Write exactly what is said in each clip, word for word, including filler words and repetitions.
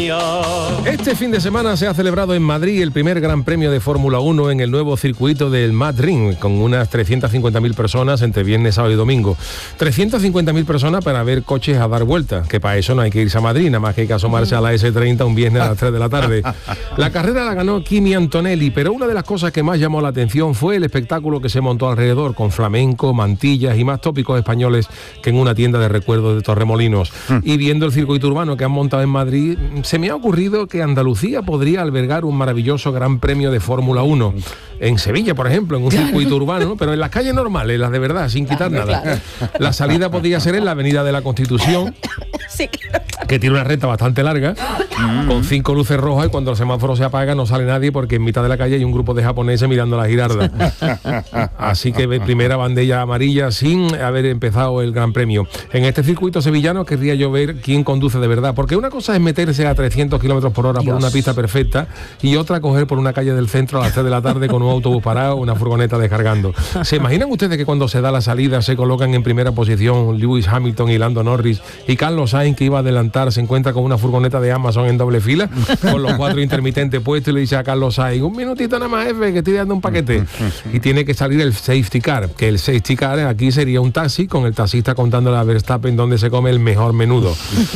mío. Este fin de semana se ha celebrado en Madrid el primer Gran Premio de Fórmula uno en el nuevo circuito del Madrid, con unas trescientas cincuenta mil personas entre viernes, sábado y domingo. trescientas cincuenta mil personas para ver coches a dar vueltas, que para eso no hay que irse a Madrid, nada más que hay que asomarse a la ese treinta un viernes a las tres de la tarde. La carrera la ganó Kimi Antonelli, pero una de las cosas que más llamó la atención fue el espectáculo que se montó alrededor, con flamenco, mantillas y más tópicos españoles que en una tienda de recuerdos de Torremolinos. Y viendo el circuito urbano que han montado en Madrid, se me ha ocurrido que Andalucía podría albergar un maravilloso Gran Premio de Fórmula uno. En Sevilla, por ejemplo, en un claro. circuito urbano, pero en las calles normales, las de verdad, sin quitar claro, nada. Claro. La salida podría ser en la Avenida de la Constitución, sí. que tiene una recta bastante larga, mm. con cinco luces rojas, y cuando el semáforo se apaga no sale nadie porque en mitad de la calle hay un grupo de japoneses mirando la girarda. Así que primera bandera amarilla sin haber empezado el Gran Premio. En este circuito sevillano querría yo ver quién conduce de verdad, porque una cosa es meterse a trescientos kilómetros por hora Dios. por una pista perfecta y otra coger por una calle del centro a las tres de la tarde con un autobús parado, una furgoneta descargando. ¿Se imaginan ustedes que cuando se da la salida se colocan en primera posición Lewis Hamilton y Lando Norris, y Carlos Sainz, que iba a adelantar, se encuentra con una furgoneta de Amazon en doble fila con los cuatro intermitentes puestos y le dice a Carlos Sainz: un minutito nada más, jefe, que estoy dando un paquete? Y tiene que salir el safety car, que el safety car aquí sería un taxi con el taxista contándole a Verstappen dónde se come el mejor menudo.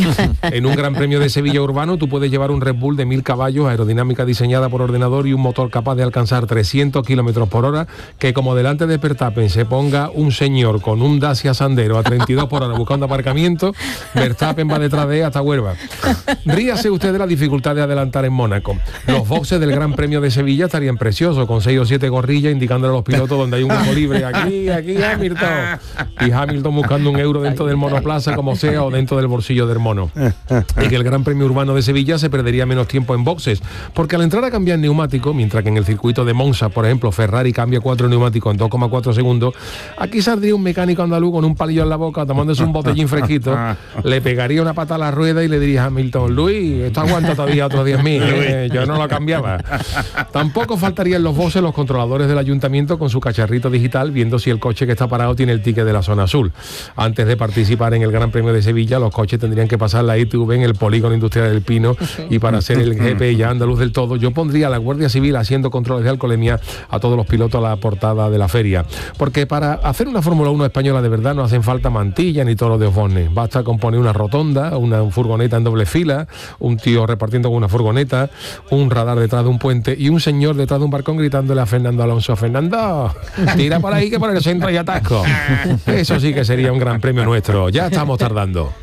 En un Gran Premio de Sevilla urbano tú puedes llevar un Red Bull de mil caballos, aerodinámica diseñada por ordenador y un motor capaz de alcanzar trescientos kilómetros por hora, que como delante de Verstappen se ponga un señor con un Dacia Sandero a treinta y dos por hora buscando aparcamiento, Verstappen va detrás de él hasta Huelva. Ríase usted de la dificultad de adelantar en Mónaco. Los boxes del Gran Premio de Sevilla estarían preciosos, con seis o siete gorrillas indicándole a los pilotos donde hay un hueco libre. Aquí, aquí Hamilton. Y Hamilton buscando un euro dentro del monoplaza, como sea, o dentro del bolsillo del mono. Y que el Gran Premio Urbano de Sevilla se perdería menos tiempo en boxes, porque al entrar a cambiar neumático, mientras que en el circuito de Monza, por ejemplo, Ferrari cambia cuatro neumáticos en dos coma cuatro segundos, aquí saldría un mecánico andaluz con un palillo en la boca, tomándose un botellín fresquito, le pegaría una pata a la rueda y le diría a Hamilton: Luis, esto aguanta todavía otros diez mil, eh, yo no lo cambiaba. Tampoco faltarían los boxes los controladores del ayuntamiento con su cacharrito digital, viendo si el coche que está parado tiene el ticket de la zona azul. Antes de participar en el Gran Premio de Sevilla, los coches tendrían que pasar la I T V en el polígono industrial del Pino, y para hacer el G P ya andaluz del todo, yo pondría a la Guardia Civil haciendo controles de alcoholemia a todos los pilotos a la portada de la feria, porque para hacer una Fórmula uno española de verdad no hacen falta mantillas ni toros de Osborne, basta con poner una rotonda, una furgoneta en doble fila, un tío repartiendo con una furgoneta, un radar detrás de un puente y un señor detrás de un barcón gritándole a Fernando Alonso: Fernando, tira por ahí que por el centro hay atasco. Eso sí que sería un Gran Premio nuestro. Ya estamos tardando.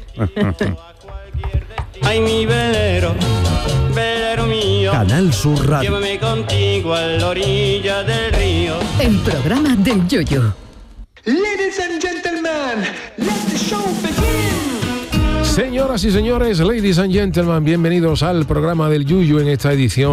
Ay, mi velero, velero mío, Canal Sur Radio. Llévame contigo a la orilla del río. El programa del Yoyo. Ladies and gentlemen, let the show begin. Señoras y señores, ladies and gentlemen, bienvenidos al programa del Yuyu en esta edición